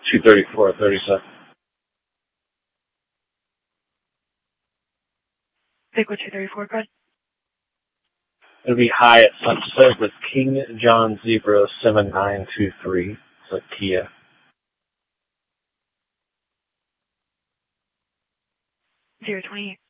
234, 37. Vehicle 234, go ahead. It'll be high at Sunset with King John Zebra 7923. It's a Kia. 028.